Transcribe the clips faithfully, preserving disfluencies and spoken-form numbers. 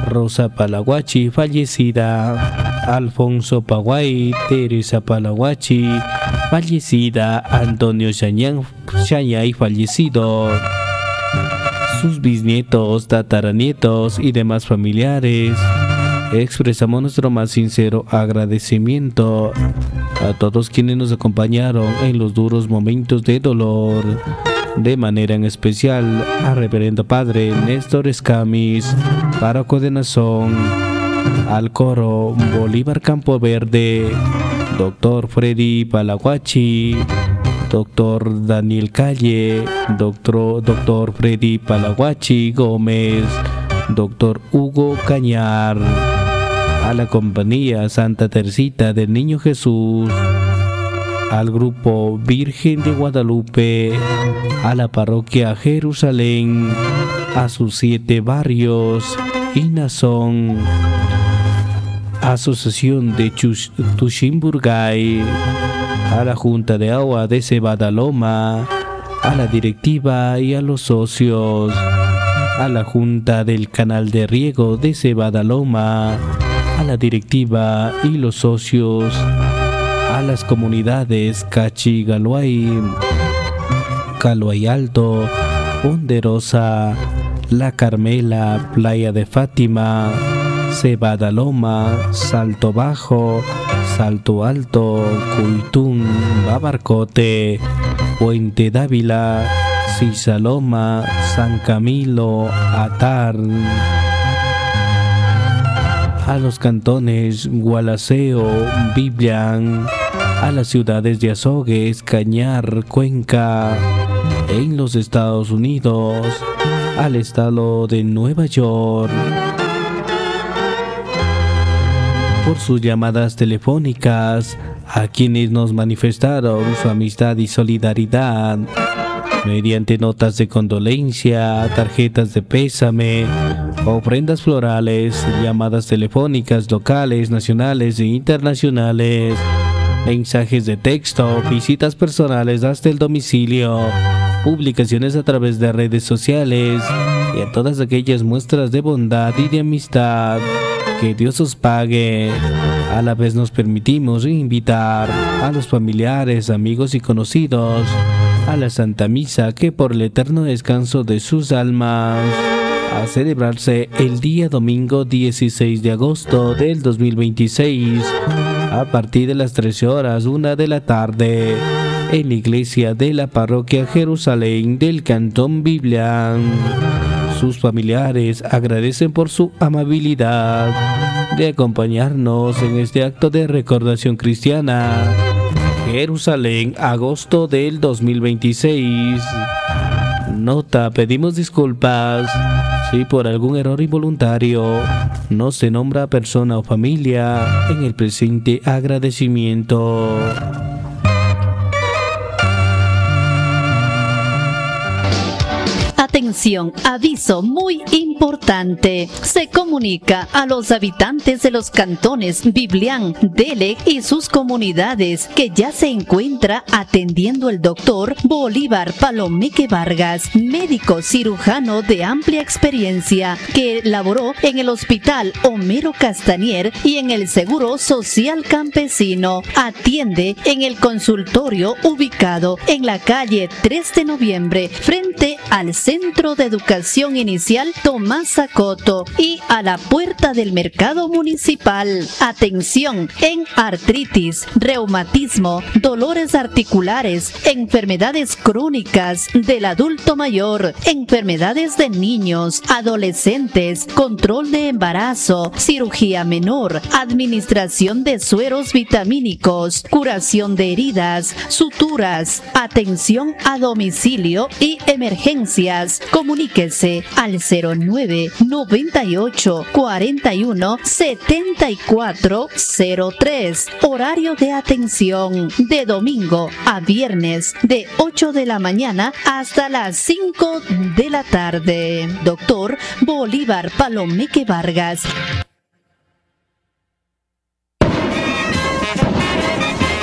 Rosa Palaguachi, fallecida. Alfonso Paguay, Teresa Palaguachi, fallecida. Antonio Chañán, Chañay, fallecido. Sus bisnietos, tataranietos y demás familiares. Expresamos nuestro más sincero agradecimiento a todos quienes nos acompañaron en los duros momentos de dolor. De manera en especial a Reverendo Padre Néstor Escamis, párroco de Nazón, al coro Bolívar Campo Verde, doctor Freddy Palaguachi, doctor Daniel Calle, doctor, doctor Freddy Palaguachi Gómez, doctor Hugo Cañar, a la compañía Santa Teresita del Niño Jesús, al grupo Virgen de Guadalupe, a la parroquia Jerusalén, a sus siete barrios y Nazón, Asociación de Chus- Tushimburgay, a la Junta de Agua de Cebadaloma, a la directiva y a los socios, a la Junta del Canal de Riego de Cebadaloma, a la directiva y los socios, a las comunidades Cachi Galuay, Caluay Alto, Ponderosa, La Carmela, Playa de Fátima, Cebadaloma, Salto Bajo, Salto Alto, Cuitún, Babarcote, Puente Dávila, Cisaloma, San Camilo, Atar, a los cantones Gualaceo, Biblián, a las ciudades de Azogues, Cañar, Cuenca, en los Estados Unidos, al estado de Nueva York, por sus llamadas telefónicas, a quienes nos manifestaron su amistad y solidaridad, mediante notas de condolencia, tarjetas de pésame, ofrendas florales, llamadas telefónicas locales, nacionales e internacionales, mensajes de texto, visitas personales hasta el domicilio, publicaciones a través de redes sociales y a todas aquellas muestras de bondad y de amistad. Que Dios os pague. A la vez nos permitimos invitar a los familiares, amigos y conocidos a la Santa Misa, que por el eterno descanso de sus almas, a celebrarse el día domingo dieciséis de agosto del dos mil veintiséis, a partir de las trece horas, una de la tarde, en la iglesia de la parroquia Jerusalén del Cantón Biblián. Sus familiares agradecen por su amabilidad de acompañarnos en este acto de recordación cristiana. Jerusalén, agosto del dos mil veintiséis. Nota: pedimos disculpas si por algún error involuntario no se nombra persona o familia en el presente agradecimiento. Atención, aviso muy importante. Se comunica a los habitantes de los cantones Biblián, Delec y sus comunidades que ya se encuentra atendiendo el doctor Bolívar Palomeque Vargas, médico cirujano de amplia experiencia que laboró en el Hospital Homero Castañer y en el Seguro Social Campesino. Atiende en el consultorio ubicado en la calle tres de noviembre, frente al Centro de Educación Inicial Tomás Zacoto y a la puerta del Mercado Municipal. Atención en artritis, reumatismo, dolores articulares, enfermedades crónicas del adulto mayor, enfermedades de niños, adolescentes, control de embarazo, cirugía menor, administración de sueros vitamínicos, curación de heridas, suturas, atención a domicilio y emergencias. Comuníquese al cero nueve noventa y ocho cuarenta y uno setenta y cuatro cero tres. Horario de atención de domingo a viernes de ocho de la mañana hasta las cinco de la tarde. Doctor Bolívar Palomeque Vargas.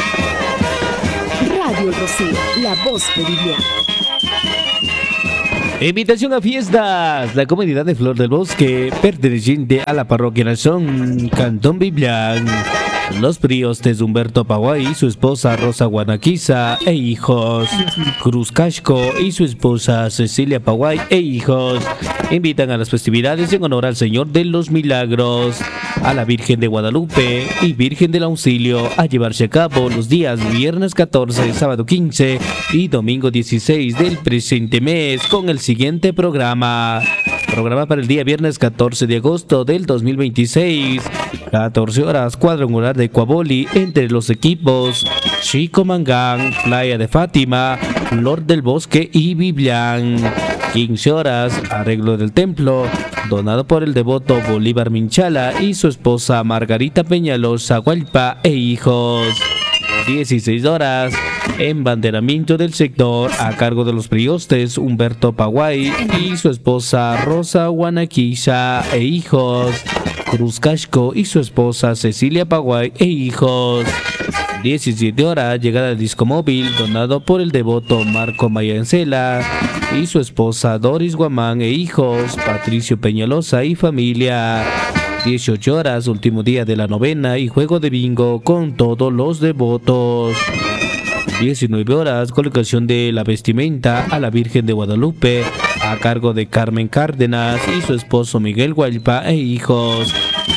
Radio El Rocío, la voz de Biblián. Invitación a fiestas. La comunidad de Flor del Bosque, perteneciente a la parroquia Nazón, Cantón Biblián. Los priostes Humberto Paguay, su esposa Rosa Guanaquiza e hijos. Cruz Casco y su esposa Cecilia Paguay e hijos invitan a las festividades en honor al Señor de los Milagros, a la Virgen de Guadalupe y Virgen del Auxilio, a llevarse a cabo los días viernes catorce, sábado quince y domingo dieciséis del presente mes con el siguiente programa. Programa para el día viernes catorce de agosto del dos mil veintiséis. catorce horas, cuadrangular de Coaboli entre los equipos Chico Mangán, Playa de Fátima, Flor del Bosque y Biblián. quince horas, arreglo del templo, donado por el devoto Bolívar Minchala y su esposa Margarita Peñalosa Hualpa e hijos. dieciséis horas, embanderamiento del sector a cargo de los priostes Humberto Paguay y su esposa Rosa Guanaquiza e hijos. Cruz Casco y su esposa Cecilia Paguay e hijos. diecisiete horas, llegada al disco móvil donado por el devoto Marco Mayancela y su esposa Doris Guamán e hijos, Patricio Peñalosa y familia. dieciocho horas, último día de la novena y juego de bingo con todos los devotos. diecinueve horas, colocación de la vestimenta a la Virgen de Guadalupe a cargo de Carmen Cárdenas y su esposo Miguel Hualpa e hijos,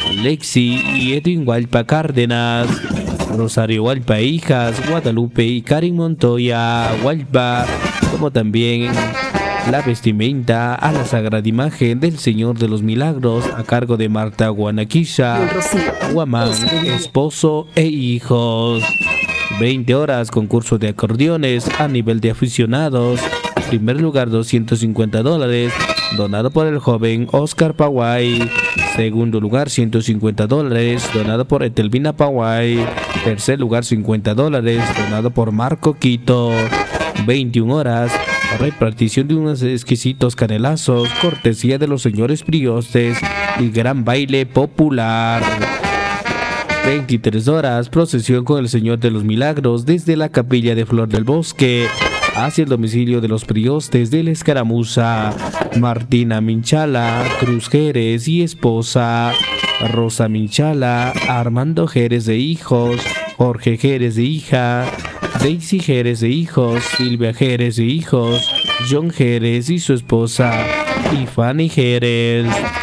Lexi y Edwin Hualpa Cárdenas. Rosario Hualpa e hijas, Guadalupe y Karin Montoya Hualpa, como también la vestimenta a la Sagrada Imagen del Señor de los Milagros a cargo de Marta Guanaquiza, Guamán, esposo e hijos. veinte horas, concurso de acordeones a nivel de aficionados. Primer lugar, doscientos cincuenta dólares, donado por el joven Oscar Paguay. Segundo lugar, ciento cincuenta dólares, donado por Etelvina Paguay. Tercer lugar, cincuenta dólares, donado por Marco Quito. veintiuna horas, repartición de unos exquisitos canelazos, cortesía de los señores priostes y gran baile popular. veintitrés horas, procesión con el Señor de los Milagros desde la capilla de Flor del Bosque hacia el domicilio de los priostes de la Escaramuza. Martina Minchala, Cruz Jerez y esposa, Rosa Minchala, Armando Jerez de hijos, Jorge Jerez de hija, Daisy Jerez de hijos, Silvia Jerez de hijos, John Jerez y su esposa, y Fanny Jerez.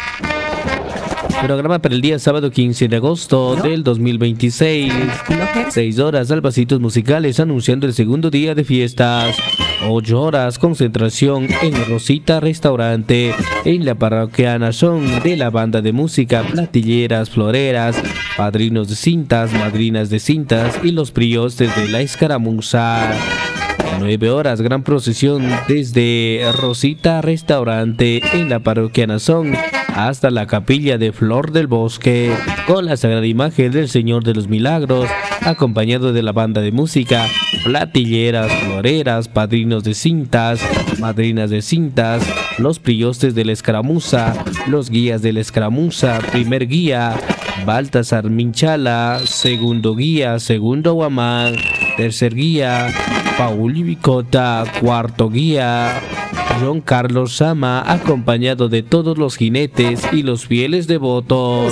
Programa para el día sábado quince de agosto del dos mil veintiséis. seis horas, albasitos musicales anunciando el segundo día de fiestas. ocho horas, concentración en Rosita Restaurante en la parroquia Nazón de la banda de música Platilleras Floreras, padrinos de cintas, madrinas de cintas y los priostes de la Escaramuza. nueve horas, gran procesión desde Rosita Restaurante en la parroquia Nazón hasta la capilla de Flor del Bosque con la Sagrada Imagen del Señor de los Milagros, acompañado de la banda de música Platilleras Floreras, padrinos de cintas, madrinas de cintas, los priostes de la Escaramuza, los guías de la Escaramuza, primer guía Baltasar Minchala, segundo guía Segundo Guamán, tercer guía Paul Bicota, cuarto guía John Carlos Sama, acompañado de todos los jinetes y los fieles devotos.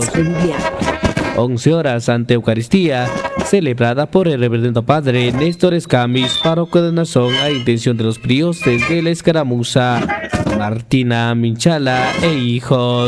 once horas, Santa Eucaristía, celebrada por el reverendo padre Néstor Escamis, párroco de Nazón, a intención de los priostes de la Escaramuza, Martina Minchala e hijos.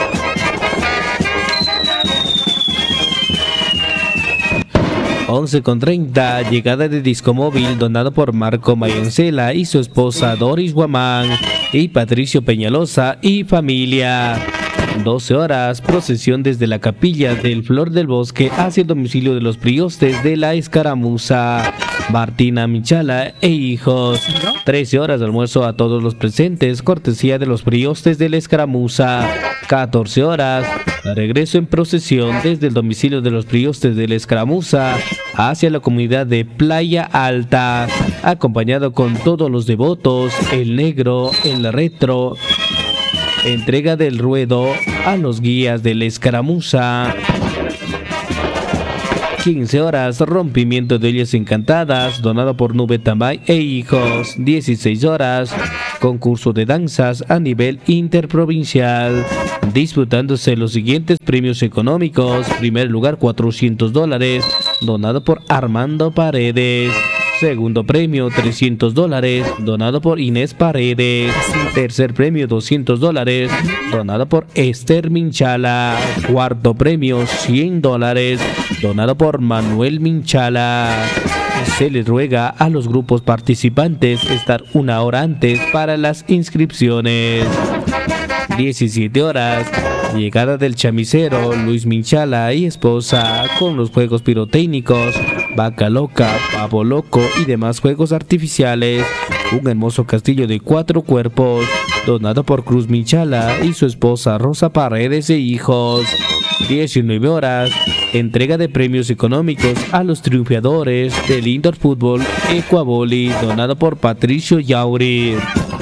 once con treinta, llegada de disco móvil donado por Marco Mayancela y su esposa Doris Guamán y Patricio Peñalosa y familia. doce horas, procesión desde la capilla del Flor del Bosque hacia el domicilio de los priostes de la Escaramuza, Martina Minchala e hijos. trece horas, almuerzo a todos los presentes, cortesía de los priostes de la Escaramuza. catorce horas, regreso en procesión desde el domicilio de los priostes de la Escaramuza hacia la comunidad de Playa Alta, acompañado con todos los devotos, el negro, el retro. Entrega del ruedo a los guías de la Escaramuza. quince horas, rompimiento de ollas encantadas, donado por Nube Tambay e Hijos. dieciséis horas, concurso de danzas a nivel interprovincial, disputándose los siguientes premios económicos. Primer lugar, cuatrocientos dólares, donado por Armando Paredes. Segundo premio, trescientos dólares, donado por Inés Paredes. Tercer premio, doscientos dólares, donado por Esther Minchala. Cuarto premio, cien dólares, donado por Manuel Minchala. Se les ruega a los grupos participantes estar una hora antes para las inscripciones. diecisiete horas, llegada del chamisero Luis Minchala y esposa con los juegos pirotécnicos, vaca loca, pavo loco y demás juegos artificiales. Un hermoso castillo de cuatro cuerpos, donado por Cruz Minchala y su esposa Rosa Paredes e Hijos. diecinueve horas, entrega de premios económicos a los triunfadores del Indoor Fútbol Ecuavoli, donado por Patricio Yauri.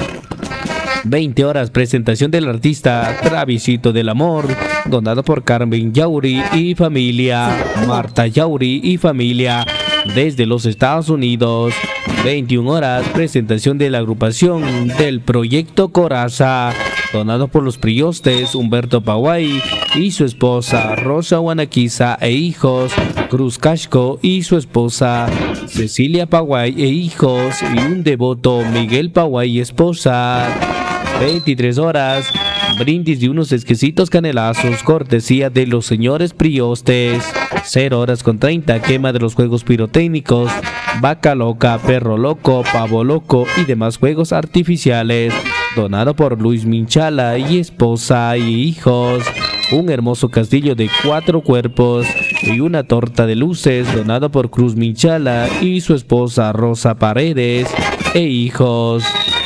veinte horas, presentación del artista Travisito del Amor, donado por Carmen Yauri y familia, Marta Yauri y familia, desde los Estados Unidos. veintiuna horas, presentación de la agrupación del Proyecto Coraza, donado por los priostes Humberto Paguay y su esposa Rosa Guanaquiza e hijos, Cruz Casco y su esposa Cecilia Paguay e hijos, y un devoto Miguel Paguay y esposa. veintitrés horas, brindis de unos exquisitos canelazos, cortesía de los señores priostes. cero horas con treinta, quema de los juegos pirotécnicos, vaca loca, perro loco, pavo loco y demás juegos artificiales, donado por Luis Minchala y esposa y hijos. Un hermoso castillo de cuatro cuerpos y una torta de luces, donado por Cruz Minchala y su esposa Rosa Paredes e hijos.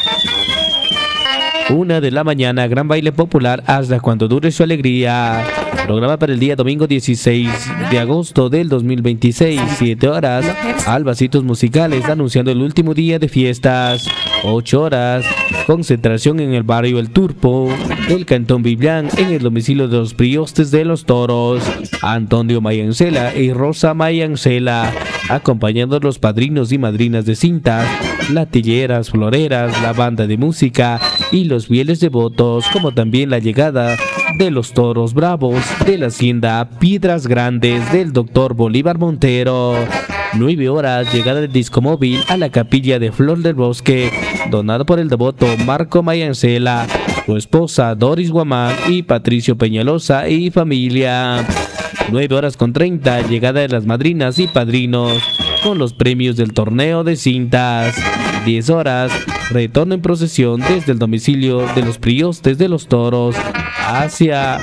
Una de la mañana, gran baile popular hasta cuando dure su alegría. Programa para el día domingo dieciséis de agosto del dos mil veintiséis, siete horas, albacitos musicales anunciando el último día de fiestas. ocho horas, concentración en el barrio El Turpo del Cantón Biblián, en el domicilio de los priostes de los toros, Antonio Mayancela y Rosa Mayancela, acompañando a los padrinos y madrinas de cintas, latilleras, floreras, la banda de música y los fieles devotos, como también la llegada de los toros bravos de la hacienda Piedras Grandes del doctor Bolívar Montero. nueve horas, llegada del disco móvil a la capilla de Flor del Bosque, donado por el devoto Marco Mayancela, su esposa Doris Guamán y Patricio Peñalosa y familia. nueve horas con treinta, llegada de las madrinas y padrinos con los premios del torneo de cintas. diez horas, retorno en procesión desde el domicilio de los priostes de los toros hacia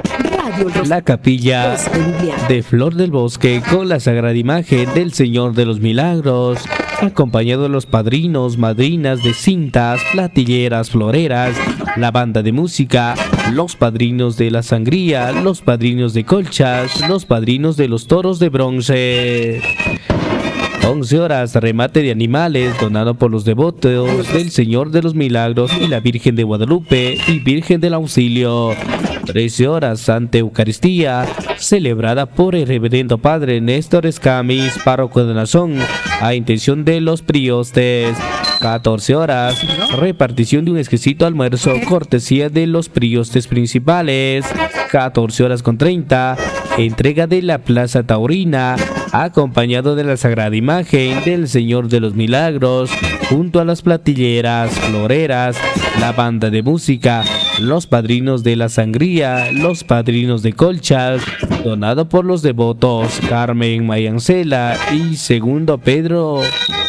la capilla de Flor del Bosque con la sagrada imagen del Señor de los Milagros, acompañado de los padrinos, madrinas de cintas, platilleras, floreras, la banda de música, los padrinos de la sangría, los padrinos de colchas, los padrinos de los toros de bronce. once horas, remate de animales donado por los devotos del Señor de los Milagros y la Virgen de Guadalupe y Virgen del Auxilio. trece horas, Santa Eucaristía, celebrada por el Reverendo Padre Néstor Escamis, párroco de Nazón, a intención de los priostes. catorce horas, repartición de un exquisito almuerzo, cortesía de los priostes principales. catorce horas con treinta, entrega de la Plaza Taurina, acompañado de la sagrada imagen del Señor de los Milagros, junto a las platilleras, floreras, la banda de música, los padrinos de la sangría, los padrinos de colchas, donado por los devotos Carmen Mayancela y Segundo Pedro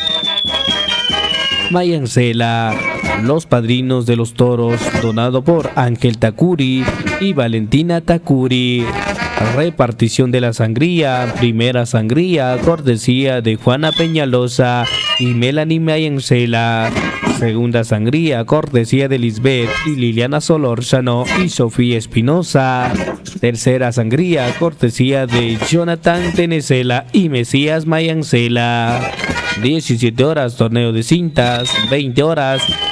Mayancela. Los padrinos de los toros, donado por Ángel Takuri y Valentina Takuri. Repartición de la sangría, primera sangría, cortesía de Juana Peñalosa y Melanie Mayancela. Segunda sangría, cortesía de Lisbeth y Liliana Solórzano y Sofía Espinosa. Tercera sangría, cortesía de Jonathan Tenecela y Mesías Mayancela. diecisiete horas, torneo de cintas. veinte horas,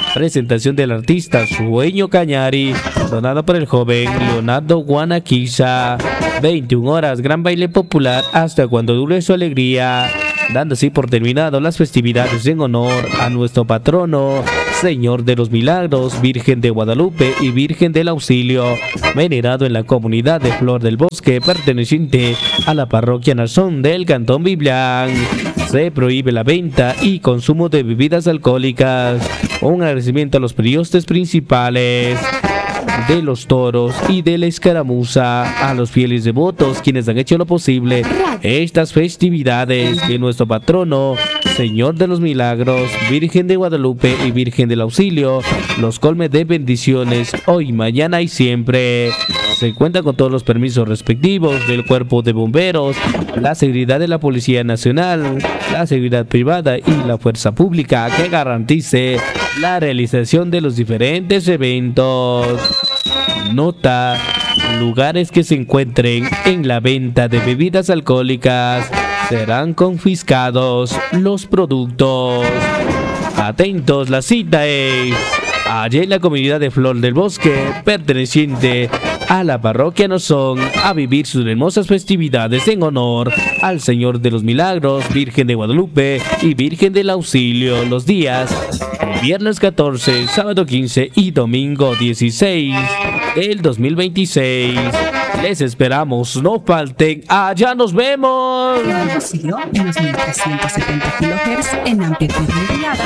Presentación del artista Sueño Cañari, donado por el joven Leonardo Guanaquiza. veintiuna horas, gran baile popular hasta cuando dure su alegría, dando así por terminado las festividades en honor a nuestro patrono, Señor de los Milagros, Virgen de Guadalupe y Virgen del Auxilio, venerado en la comunidad de Flor del Bosque, perteneciente a la parroquia Nazón del Cantón Biblián. Se prohíbe la venta y consumo de bebidas alcohólicas. Un agradecimiento a los priostes principales de los toros y de la escaramuza, a los fieles devotos quienes han hecho lo posible estas festividades, de nuestro patrono, Señor de los Milagros, Virgen de Guadalupe y Virgen del Auxilio, los colme de bendiciones hoy, mañana y siempre. Se cuenta con todos los permisos respectivos del Cuerpo de Bomberos, la seguridad de la Policía Nacional, la seguridad privada y la fuerza pública que garantice la realización de los diferentes eventos. Nota: lugares que se encuentren en la venta de bebidas alcohólicas serán confiscados los productos. Atentos, la cita es allá en la comunidad de Flor del Bosque, perteneciente a la parroquia Nazón, a vivir sus hermosas festividades en honor al Señor de los Milagros, Virgen de Guadalupe y Virgen del Auxilio, los días viernes catorce, sábado quince y domingo dieciséis del dos mil veintiséis. Les esperamos, no falten. ¡Allá nos vemos! El Rocío en los mil trescientos setenta kilohertz en amplitud modulada.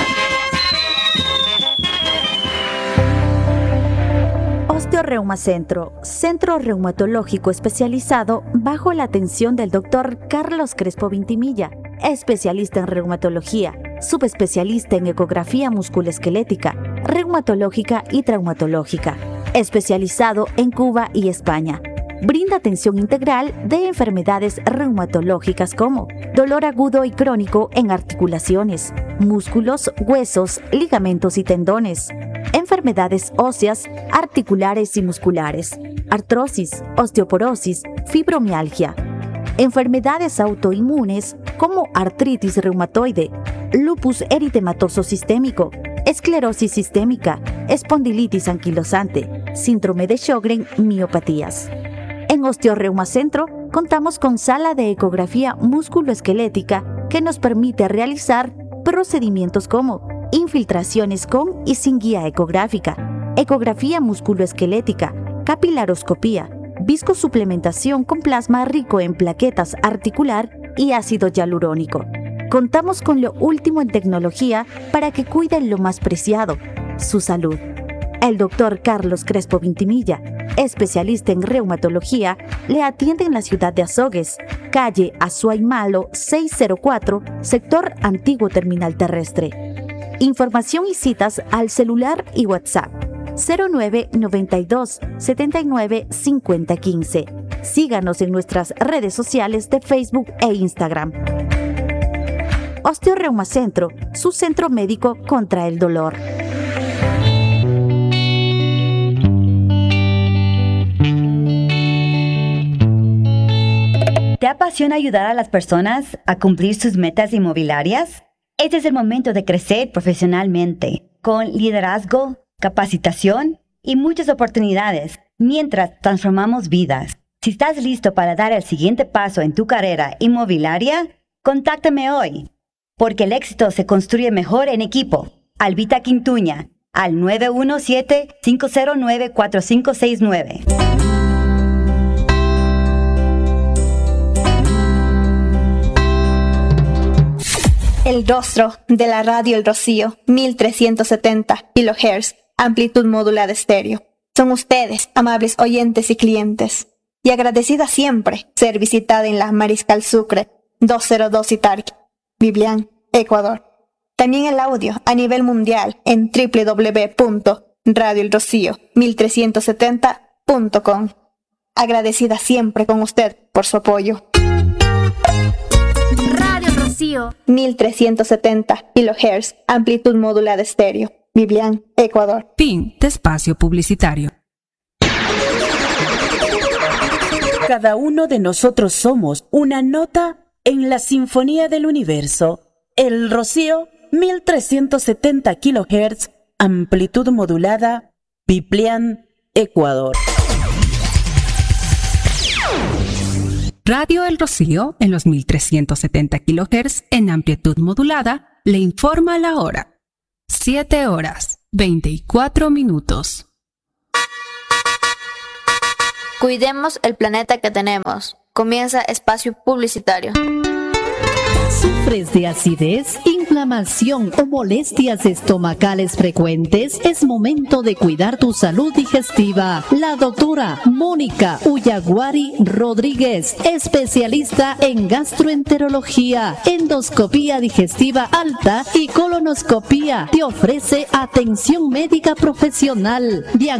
Osteoreuma Centro, centro reumatológico especializado bajo la atención del doctor Carlos Crespo Vintimilla, especialista en reumatología, subespecialista en ecografía musculoesquelética, reumatológica y traumatológica, especializado en Cuba y España. Brinda atención integral de enfermedades reumatológicas como dolor agudo y crónico en articulaciones, músculos, huesos, ligamentos y tendones, enfermedades óseas, articulares y musculares, artrosis, osteoporosis, fibromialgia, enfermedades autoinmunes como artritis reumatoide, lupus eritematoso sistémico, esclerosis sistémica, espondilitis anquilosante, síndrome de Sjögren, miopatías. En Osteoreuma Centro contamos con sala de ecografía musculoesquelética que nos permite realizar procedimientos como infiltraciones con y sin guía ecográfica, ecografía musculoesquelética, capilaroscopía, viscosuplementación con plasma rico en plaquetas articular y ácido hialurónico. Contamos con lo último en tecnología para que cuiden lo más preciado, su salud. El doctor Carlos Crespo Vintimilla, especialista en reumatología, le atiende en la ciudad de Azogues, calle Azuay Malo seiscientos cuatro, sector Antiguo Terminal Terrestre. Información y citas al celular y WhatsApp cero nueve noventa y dos setenta y nueve cincuenta quince. Síganos en nuestras redes sociales de Facebook e Instagram. Osteoreuma Centro, su centro médico contra el dolor. ¿Te apasiona ayudar a las personas a cumplir sus metas inmobiliarias? Este es el momento de crecer profesionalmente, con liderazgo, capacitación y muchas oportunidades, mientras transformamos vidas. Si estás listo para dar el siguiente paso en tu carrera inmobiliaria, contáctame hoy, porque el éxito se construye mejor en equipo. Albita Quintuña, al nueve uno siete, cinco cero nueve, cuatro cinco seis nueve. El rostro de la radio El Rocío, mil trescientos setenta kilohertz, amplitud modulada estéreo. Son ustedes, amables oyentes y clientes, y agradecida siempre ser visitada en la Mariscal Sucre, doscientos dos Itarqui, Biblián, Ecuador. También el audio a nivel mundial en doble u doble u doble u punto radio el rocío mil trescientos setenta punto com. Agradecida siempre con usted por su apoyo. mil trescientos setenta kilohertz, amplitud modulada estéreo, Biblián, Ecuador. Fin de espacio publicitario. Cada uno de nosotros somos una nota en la sinfonía del universo. El Rocío, mil trescientos setenta kilohertz, amplitud modulada, Biblian, Ecuador. Radio El Rocío, en los mil trescientos setenta kilohertz en amplitud modulada, le informa la hora. siete horas, veinticuatro minutos. Cuidemos el planeta que tenemos. Comienza espacio publicitario. ¿Sufres de acidez, inflamación o molestias estomacales frecuentes? Es momento de cuidar tu salud digestiva. La doctora Mónica Uyaguari Rodríguez, especialista en gastroenterología, endoscopía digestiva alta y colonoscopía, te ofrece atención médica profesional.